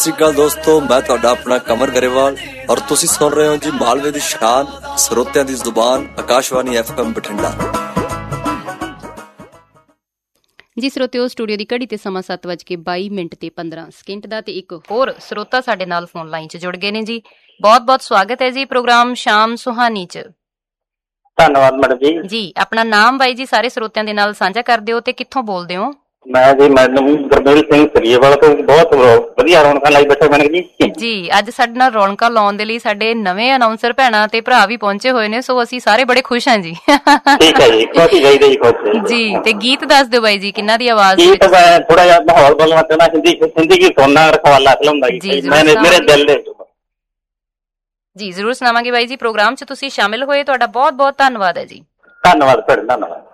ਸਤਿ ਸ਼੍ਰੀ ਅਕਾਲ ਦੋਸਤੋ, ਮੈਂ ਤੁਹਾਡਾ ਆਪਣਾ ਕਮਰ ਗਰੇਵਾਲ ਔਰ ਤੁਸੀਂ ਸੁਣ ਰਹੇ ਹੋ ਜੀ ਮਾਲਵੇ ਦੀ ਸ਼ਾਨ, ਸਰੋਤਿਆਂ ਦੀ ਜ਼ੁਬਾਨ, ਆਕਾਸ਼ਵਾਣੀ FM ਬਠਿੰਡਾ। ਜੀ ਸਰੋਤਿਓ, ਸਟੂਡੀਓ ਦੀ ਘੜੀ ਤੇ ਸਮਾਂ 7:22:15 ਦਾ ਤੇ ਇੱਕ ਹੋਰ ਸਰੋਤਾ ਸਾਡੇ ਨਾਲ ਫੋਨ ਲਾਈਨ 'ਚ ਜੁੜ ਗਏ ਨੇ ਜੀ। ਬਹੁਤ ਬਹੁਤ ਸਵਾਗਤ ਹੈ ਜੀ ਪ੍ਰੋਗਰਾਮ ਸ਼ਾਮ ਸੁਹਾਨੀ 'ਚ। ਧੰਨਵਾਦ ਮੈਡਮ ਜੀ। ਜੀ ਆਪਣਾ ਨਾਮ ਬਾਈ ਜੀ ਸਾਰੇ ਸਰੋਤਿਆਂ ਦੇ ਨਾਲ ਸਾਂਝਾ ਕਰ ਦਿਓ ਤੇ ਕਿੱਥੋਂ ਬੋਲਦੇ ਹੋ? ਮੈਂ ਜੀ ਮੈਡਮ ਗੁਰਮੇਲ ਸਿੰਘ ਸਰੀਏਵਾਲਾ ਤੋਂ। ਬਹੁਤ ਵਧੀਆ ਰੌਣਕਾਂ ਲਾਈ ਬੈਠੇ ਮੈਡਮ ਜੀ। ਜੀ ਅੱਜ ਸਾਡੇ ਨਾਲ ਰੌਣਕਾਂ ਲਾਉਣ ਦੇ ਲਈ ਸਾਡੇ ਨਵੇਂ ਅਨਾਉਂਸਰ ਭੈਣਾਂ ਤੇ ਭਰਾ ਵੀ ਪਹੁੰਚੇ ਹੋਏ ਨੇ, ਸੋ ਅਸੀਂ ਸਾਰੇ ਬੜੇ ਖੁਸ਼ ਹਾਂ ਜੀ। ਠੀਕ ਹੈ ਜੀ, ਖੁਸ਼ ਚਾਹੀਦੇ ਜੀ, ਖੁਸ਼ ਜੀ। ਤੇ ਗੀਤ ਦੱਸ ਦਿਓ ਬਾਈ ਜੀ, ਕਿਹਨਾਂ ਦੀ ਆਵਾਜ਼? ਗੀਤ ਮੈਂ ਥੋੜਾ ਜਿਹਾ ਮਾਹੌਲ ਬੋਲਣਾ ਚਾਹੁੰਦਾ। ਹਿੰਦੀ ਕੀ ਸੋਨਾ ਰਖਵਾਲਾ ਫਿਲਮ ਦਾ ਗੀਤ ਮੇਰੇ ਦਿਲ ਦੇ। ਜੀ ਜ਼ਰੂਰ ਸੁਣਾਵਾਂਗੇ ਬਾਈ ਜੀ। ਪ੍ਰੋਗਰਾਮ 'ਚ ਤੁਸੀਂ ਸ਼ਾਮਿਲ ਹੋਏ, ਤੁਹਾਡਾ ਬਹੁਤ ਬਹੁਤ ਧੰਨਵਾਦ ਹੈ ਜੀ। ਧੰਨਵਾਦ ਭੈਣ, ਧੰਨਵਾਦ।